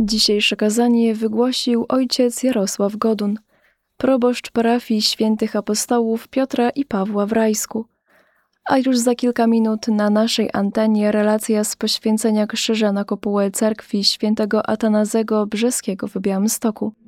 Dzisiejsze kazanie wygłosił ojciec Jarosław Godun, proboszcz parafii świętych apostołów Piotra i Pawła w Rajsku. A już za kilka minut na naszej antenie relacja z poświęcenia krzyża na kopułę cerkwi świętego Atanazego Brzeskiego w Białymstoku.